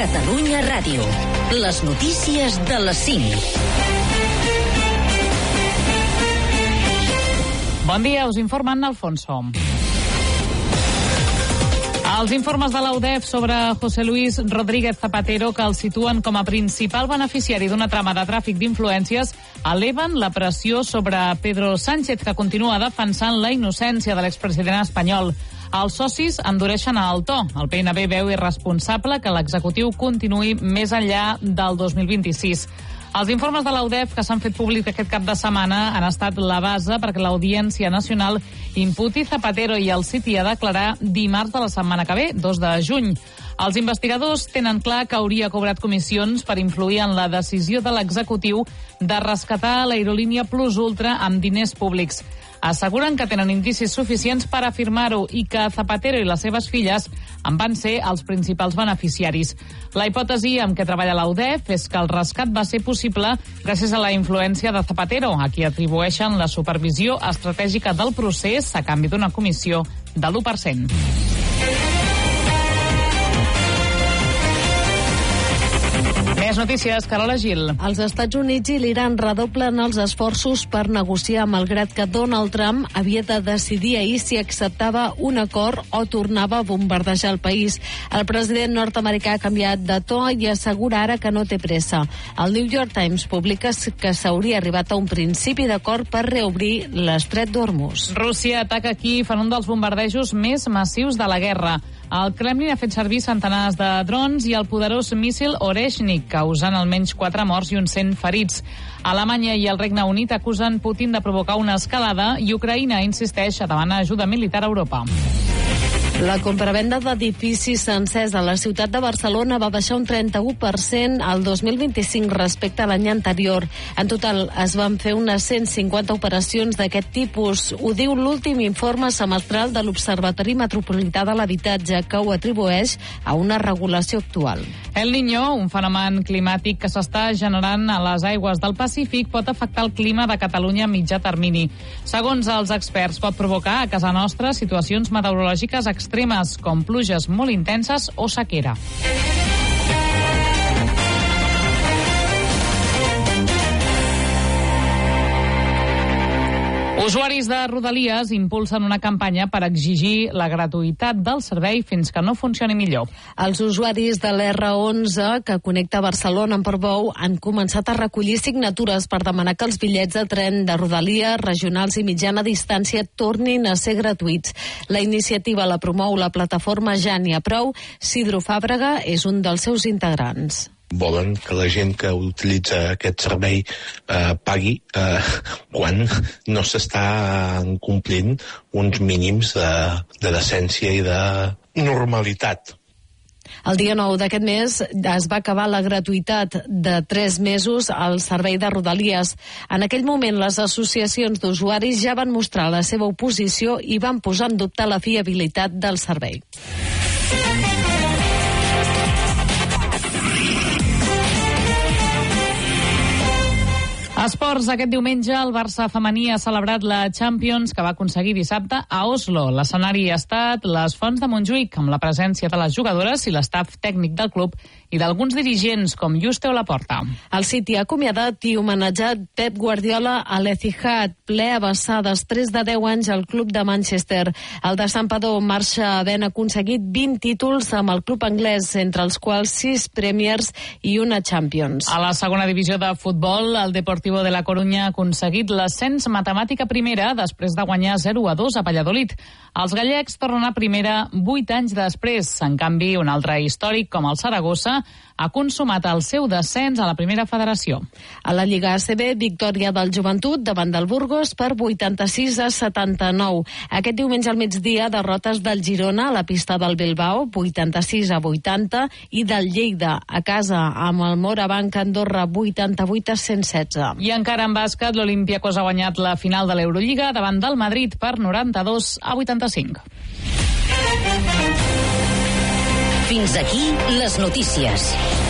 Catalunya Ràdio. Les notícies de les 5. Bon dia, us informen Alfonso. Els informes de l'UDEF sobre José Luis Rodríguez Zapatero, que el situen com a principal beneficiari d'una trama de tràfic d'influències, eleven la pressió sobre Pedro Sánchez, que continua defensant la innocència de l'expresident espanyol. Els socis endureixen el to. El PNB veu irresponsable que l'executiu continuï més enllà del 2026. Els informes de l'UDEF que s'han fet públics aquest cap de setmana han estat la base perquè l'Audiència Nacional imputi Zapatero i el citi a declarar dimarts de la setmana que ve, 2 de juny. Els investigadors tenen clar que hauria cobrat comissions per influir en la decisió de l'executiu de rescatar l'aerolínia Plus Ultra amb diners públics. Asseguren que tenen indicis suficients per afirmar-ho i que Zapatero i les seves filles en van ser els principals beneficiaris. La hipòtesi amb què treballa l'UDEF és que el rescat va ser possible gràcies a la influència de Zapatero, a qui atribueixen la supervisió estratègica del procés a canvi d'una comissió de l'1%. Més notícies, Carola Gil. Els Estats Units i l'Iran redoblen els esforços per negociar, malgrat que Donald Trump havia de decidir ahir si acceptava un acord o tornava a bombardejar el país. El president nord-americà ha canviat de to i assegura ara que no té pressa. El New York Times publica que s'hauria arribat a un principi d'acord per reobrir l'estret d'Hormuz. Rússia ataca Kíev en un dels bombardejos més massius de la guerra. El Kremlin ha fet servir centenars de drons i el poderós míssil Oreshnik, causant almenys 4 morts i uns 100 ferits. Alemanya i el Regne Unit acusen Putin de provocar una escalada i Ucraïna insisteix a demanar ajuda militar a Europa. La compravenda d'edificis sencers a la ciutat de Barcelona va baixar un 31% al 2025 respecte a l'any anterior. En total es van fer unes 150 operacions d'aquest tipus. Ho diu l'últim informe semestral de l'Observatori Metropolità de l'Habitatge, que ho atribueix a una regulació actual. El Niño, un fenomen climàtic que s'està generant a les aigües del Pacífic, pot afectar el clima de Catalunya a mitjà termini. Segons els experts, pot provocar a casa nostra situacions meteorològiques extremes, com pluges molt intenses o sequera. Usuaris de Rodalies impulsen una campanya per exigir la gratuïtat del servei fins que no funcioni millor. Els usuaris de l'R11 que connecta Barcelona amb Portbou han començat a recollir signatures per demanar que els bitllets de tren de Rodalies, regionals i mitjana distància tornin a ser gratuïts. La iniciativa la promou la plataforma Jani Aprou. Sidro Fàbrega és un dels seus integrants. Volen que la gent que utilitza aquest servei pagui quan no s'està complint uns mínims de decència i de normalitat. El dia 9 d'aquest mes es va acabar la gratuïtat de 3 mesos al servei de Rodalies. En aquell moment, les associacions d'usuaris ja van mostrar la seva oposició i van posar en dubte la fiabilitat del servei. Esports, aquest diumenge el Barça femení ha celebrat la Champions que va aconseguir dissabte a Oslo. L'escenari ha estat les Fonts de Montjuïc, amb la presència de les jugadores i l'estaf tècnic del club i d'alguns dirigents com Juste o Laporta. El City ha acomiadat i homenatjat Pep Guardiola a l'Etihad, ple a vessar després de 10 anys al club de Manchester. El de Santpedor marxa havent aconseguit 20 títols amb el club anglès, entre els quals 6 Premiers i una Champions. A la segona divisió de futbol, el Deportivo de la Coruña ha aconseguit l'ascens matemàtic a primera després de guanyar 0-2 a Valladolid. Els gallecs tornen a primera 8 anys després. En canvi, un altre històric com el Saragossa ha consumat el seu descens a la primera federació. A la Lliga ACB, victòria del Joventut davant del Burgos per 86-79. Aquest diumenge al migdia, derrotes del Girona a la pista del Bilbao, 86-80, i del Lleida a casa amb el Morabanc Andorra, 88-116. I encara en bàsquet, l'Olympiacos ha guanyat la final de l'Eurolliga davant del Madrid per 92-85. Fins aquí les notícies.